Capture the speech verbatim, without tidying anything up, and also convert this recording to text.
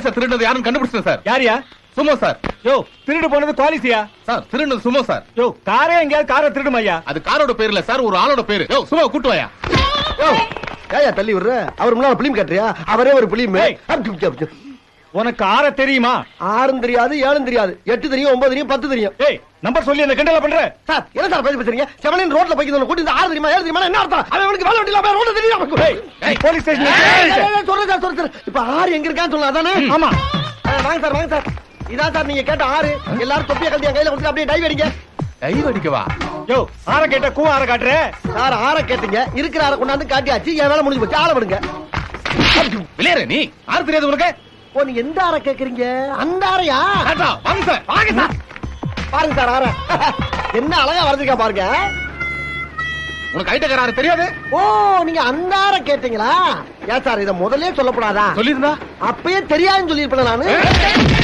Sir திருடுனது யாரும் கண்டுபிடிச்சேன் sir. யாரியா? Sumo sir. யோ திருடு போனது குவாலிசியா? Sir திருடுனது Sumo sir. யோ காரே எங்கேயாவது காரை திருடுமையா? அது காரோட பேர் இல்ல சார், ஒரு ஆளோட பேரு. யோ சுமோ கூட்டு வாயா. யோ ஏயா தள்ளி விடுற? அவர் முன்னால பிலிம் கட்டுறியா? அவரே ஒரு பிலிம். உனக்கு ஆற தெரியுமா? ஆறும் தெரியாது, ஏழும் தெரியாது, எட்டு தெரியும், ஒன்பது தெரியும், பத்து தெரியும். ஏய் நம்பர் சொல்லி என்ன கிண்டல பண்ற? சார் என்ன சார் பேசி பேசுறீங்க? செவனின் ரோட்ல போய்க்கிட்டு கூட்டி இந்த ஆறு தெரியுமா ஏழு தெரியுமா என்ன அர்த்தம்? அவனுக்கு வேலை வெட்டில போய் ரோட்ல தெரியும். ஏய் போலீஸ் ஸ்டேஷன் சொல்றேன் சார் சொல்றேன். இப்ப ஆறு எங்க இருக்கான்னு சொல்லலாம் அதானே? ஆமா. வாங்க சார் வாங்க சார். இதான் சார் நீங்க கேட்ட ஆறு. எல்லாரும் தொப்பியை கழட்டி என் கையில கொடுத்து அப்படியே டைவ் அடிங்க. டைவ் அடிக்கவா? யோ ஆற கேட்ட கூ ஆற காட்டுற சார். ஆற கேட்டீங்க, இருக்கிற ஆற கொண்டாந்து காட்டியாச்சு. என் வேலை முடிஞ்சு போச்சு. ஆள விடுங்க. விளையாடு நீ. ஆறு தெரியாது உனக்கு? ஓ நீங்க எந்த ஆற கேக்குறீங்க? அந்த ஆறையா? வாங்க சார் வாங்க சார். பாருங்க சார் ஆற என்ன அழகா வரைஞ்சிருக்கா பாருங்க. உனக்கு ஐட்டக்கார ஆறு தெரியாது? ஓ நீங்க அந்த ஆற கேட்டீங்களா? ஏன் சார் இத முதல்ல சொல்லப்படாதா? சொல்லிருந்தா அப்பயே தெரியாதுன்னு சொல்லிருப்பேன் நானு.